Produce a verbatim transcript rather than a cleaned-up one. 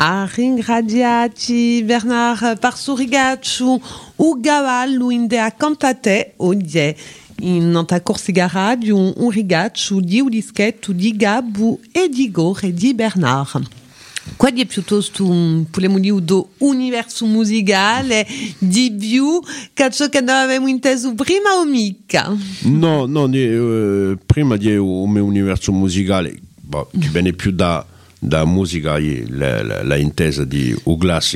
A ringraziaci Bernard Parsurigacciu u gavallu in dea cantate oggi in nanta corsiga radio un rigacciu di udischetto di Gabu e di Gore di Bernard. Quali è piuttosto vogliamo dire do universo musicale di più che ciò che noi avevamo inteso prima o mica? No, no, eh, prima di un universo musicale boh, che viene più da da musica la, la, la intesa di un classico